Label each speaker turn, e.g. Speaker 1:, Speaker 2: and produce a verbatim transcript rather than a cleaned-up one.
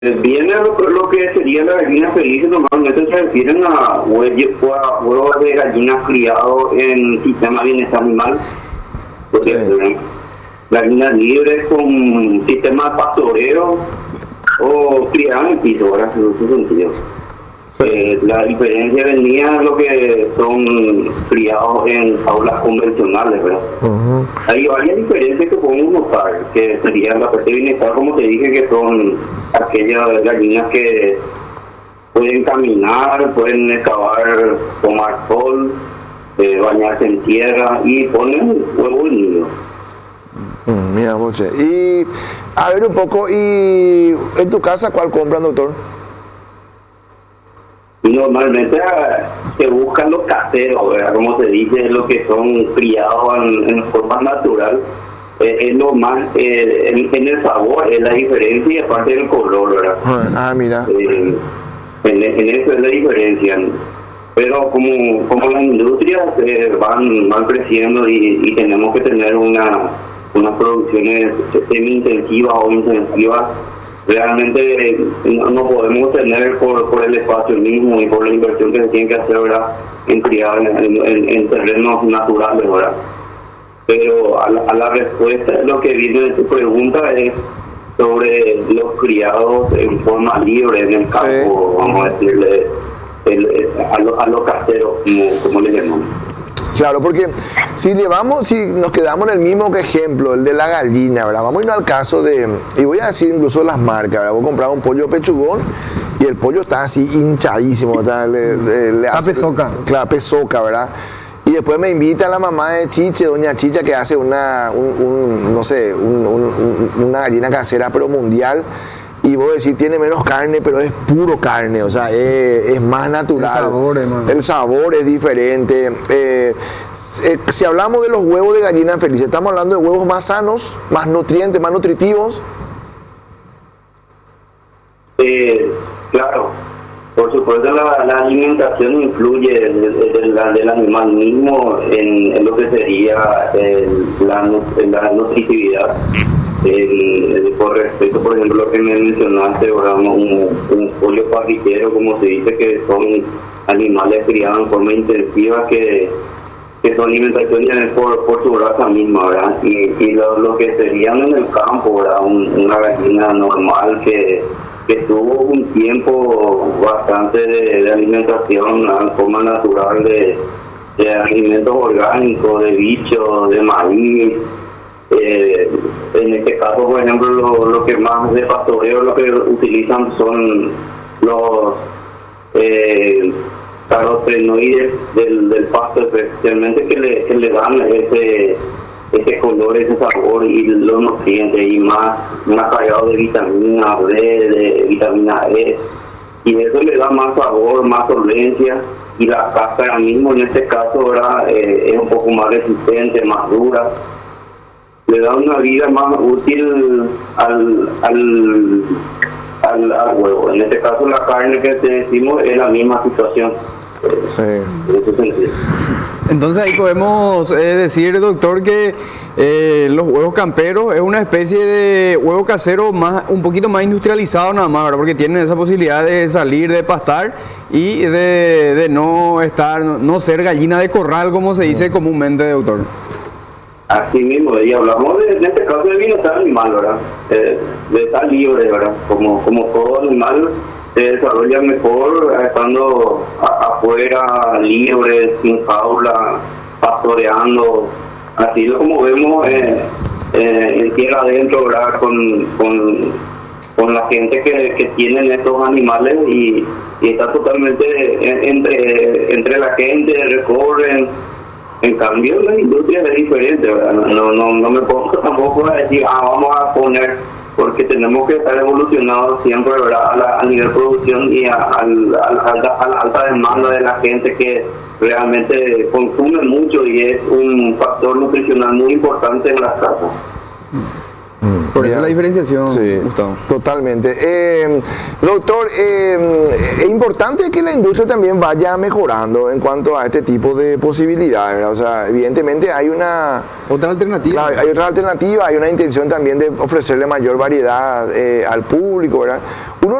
Speaker 1: Viene lo, lo que sería la gallina feliz, normalmente se refieren a huevos, a huevos de gallinas criados en sistema de bienestar animal, porque sí. Gallinas libres con sistema de pastoreo o criadas en el piso, ¿verdad? En ese sentido. Sí. Eh, la diferencia venía en lo que son criados en jaulas convencionales, ¿verdad? Uh-huh. Hay varias diferencias que podemos notar, que sería la parte de bienestar, como te dije, que son aquellas gallinas que pueden caminar, pueden excavar, tomar sol, eh, bañarse en tierra y ponen huevo en nido.
Speaker 2: Mm, mira, Moche. Y a ver un poco, ¿y en tu casa cuál compran, doctor?
Speaker 1: Y normalmente uh, se buscan los caseros, ¿verdad? Como se dice, los que son criados en, en forma natural. Eh, es lo más, eh, en, en el sabor es la diferencia y aparte del color, ¿verdad?
Speaker 2: Ah, mira.
Speaker 1: Eh, en, en eso es la diferencia. Pero como, como las industrias eh, van, van creciendo y, y tenemos que tener una, unas producciones semi-intensivas o intensivas, realmente eh, no, no podemos tener por, por el espacio mismo y por la inversión que se tiene que hacer, ¿verdad? En criar en, en, en terrenos naturales, ¿verdad? Pero a la, a la respuesta, lo que viene de tu pregunta es sobre los criados en forma libre en el campo, sí. Vamos a decirle, el, el, a, lo, a los caseros, como, como le llamamos.
Speaker 2: Claro, porque si llevamos, si nos quedamos en el mismo ejemplo, el de la gallina, ¿verdad? Vamos a irnos al caso de, y voy a decir incluso las marcas, ¿verdad? Vos comprás un pollo pechugón y el pollo está así hinchadísimo, ¿verdad? Le, le, le hace,
Speaker 3: pesoca.
Speaker 2: Claro, pesoca, ¿verdad? Y después me invita la mamá de Chiche, doña Chicha, que hace una, un, un, no sé, un, un, una gallina casera, pero mundial. Y vos decís, tiene menos carne, pero es puro carne, o sea, es, es más natural.
Speaker 3: El sabor, hermano.
Speaker 2: El sabor es diferente. Eh, eh, si hablamos de los huevos de gallina feliz, ¿estamos hablando de huevos más sanos, más nutrientes, más nutritivos?
Speaker 1: Eh, claro, por supuesto la, la alimentación influye de, de, de la, del animal mismo en, en lo que sería el, la, la nutritividad. Eh, por respecto, por ejemplo, lo que me mencionaste, ¿verdad? Un, un pollo parrillero, como se dice, que son animales criados en forma intensiva, que, que su alimentación es por, por su raza misma, ¿verdad? Y, y lo, lo que serían en el campo, ¿verdad? Un, una gallina normal que, que tuvo un tiempo bastante de, de alimentación en forma natural de, de alimentos orgánicos, de bichos, de maíz. Eh, en este caso, por ejemplo, lo, lo que más de pastoreo lo que utilizan son los eh, carotenoides del, del pasto, especialmente que le, que le dan ese, ese color, ese sabor y los nutrientes, y más, más cargado de vitamina D, de vitamina E, y eso le da más sabor, más solvencia, y la cáscara mismo en este caso, ¿verdad? Eh, es un poco más resistente, más dura. Le da una vida más útil al, al, al, al huevo. En este caso la carne que te decimos es la misma situación.
Speaker 2: Sí.
Speaker 1: En ese sentido.
Speaker 3: Entonces ahí podemos eh, decir, doctor, que eh, los huevos camperos es una especie de huevo casero más, un poquito más industrializado nada más, ¿verdad? Porque tienen esa posibilidad de salir, de pastar y de, de no estar, no ser gallina de corral, como se dice comúnmente, doctor.
Speaker 1: Así mismo, y hablamos de, en este caso de bienestar animal, ¿verdad? Eh, de estar libre, ¿verdad? Como, como todo animal se desarrolla mejor estando a, afuera, libre, sin jaula, pastoreando, así como vemos eh, eh, en tierra adentro, ¿verdad? Con, con, con la gente que, que tienen estos animales y, y está totalmente entre, entre la gente, recorren. En cambio, la industria es diferente, ¿verdad? No, no, no me pongo tampoco a decir, ah, vamos a poner, porque tenemos que estar evolucionados siempre, ¿verdad? A, la, a nivel producción y a, a, a, a, a la alta demanda de la gente que realmente consume mucho y es un factor nutricional muy importante en las casas.
Speaker 2: Mm.
Speaker 3: Por eso
Speaker 2: Ya.
Speaker 3: la diferenciación,
Speaker 2: Sí,
Speaker 3: Gustavo.
Speaker 2: totalmente. Eh, doctor, eh, es importante que la industria también vaya mejorando en cuanto a este tipo de posibilidades, ¿verdad? O sea, evidentemente hay una...
Speaker 3: Otra alternativa.
Speaker 2: Claro, hay otra alternativa, hay una intención también de ofrecerle mayor variedad eh, al público, ¿verdad? Uno